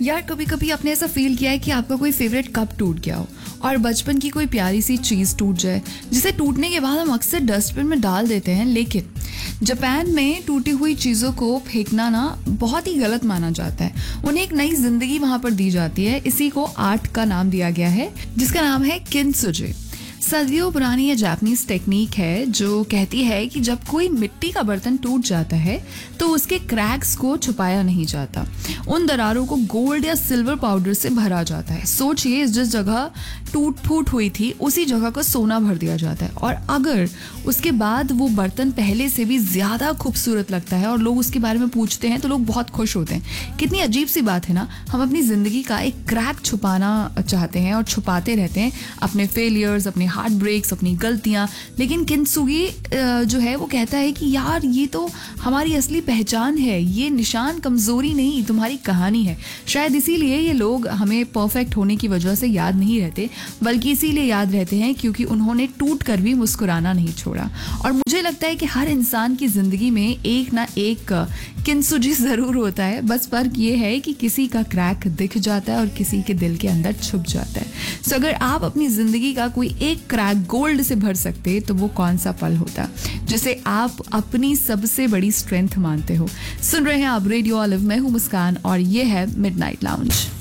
यार कभी कभी आपने ऐसा फील किया है कि आपका कोई फेवरेट कप टूट गया हो और बचपन की कोई प्यारी सी चीज़ टूट जाए, जिसे टूटने के बाद हम अक्सर डस्टबिन में डाल देते हैं। लेकिन जापान में टूटी हुई चीज़ों को फेंकना ना बहुत ही गलत माना जाता है। उन्हें एक नई जिंदगी वहाँ पर दी जाती है। इसी को आर्ट का नाम दिया गया है, जिसका नाम है किंसुजे। सदियों पुरानी ये जापानीज टेक्निक है जो कहती है कि जब कोई मिट्टी का बर्तन टूट जाता है तो उसके क्रैक्स को छुपाया नहीं जाता, उन दरारों को गोल्ड या सिल्वर पाउडर से भरा जाता है। सोचिए, जिस जगह टूट फूट हुई थी उसी जगह को सोना भर दिया जाता है, और अगर उसके बाद वो बर्तन पहले से भी ज्यादा खूबसूरत लगता है और लोग उसके बारे में पूछते हैं तो लोग बहुत खुश होते हैं। कितनी अजीब सी बात है ना, हम अपनी जिंदगी का एक क्रैक छुपाना चाहते हैं और छुपाते रहते हैं, अपने फेलियर्स, अपने हार्ट ब्रेक्स, अपनी गलतियां। लेकिन किंसुगी जो है वो कहता है कि यार ये तो हमारी असली पहचान है, ये निशान कमजोरी नहीं, तुम्हारी कहानी है। शायद इसीलिए ये लोग हमें परफेक्ट होने की वजह से याद नहीं रहते, बल्कि इसीलिए याद रहते हैं क्योंकि उन्होंने टूट कर भी मुस्कुराना नहीं छोड़ा। और मुझे लगता है कि हर इंसान की जिंदगी में एक ना एक किंसुजी जरूर होता है, बस फर्क ये है कि किसी का क्रैक दिख जाता है और किसी के दिल के अंदर छुप जाता है। सो अगर आप अपनी जिंदगी का कोई एक क्रैक गोल्ड से भर सकते तो वो कौन सा पल होता जिसे आप अपनी सबसे बड़ी स्ट्रेंथ मानते हो। सुन रहे हैं आप रेडियो ऑलिव में हूं मुस्कान और ये है मिडनाइट लाउंज।